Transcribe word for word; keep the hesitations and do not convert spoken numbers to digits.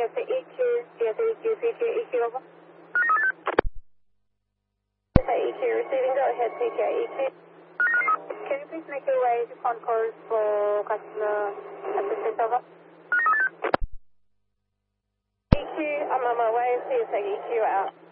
C S A E Q, C S A E Q, C Q, E Q, over. C S A E Q receiving, go ahead, C Q, E Q. Can you please make your way to concourse for customer assistance, over? E Q, I'm on my way, C S A E Q out.